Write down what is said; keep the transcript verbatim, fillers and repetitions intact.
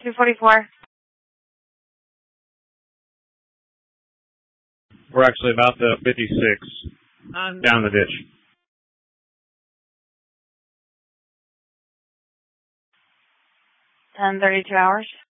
two forty-four. We're actually about the fifty-six down the ditch. ten thirty-two hours.